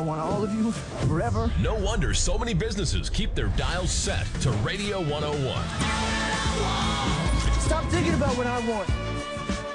I want all of you forever. No wonder so many businesses keep their dials set to Radio 101. Stop thinking about what I want.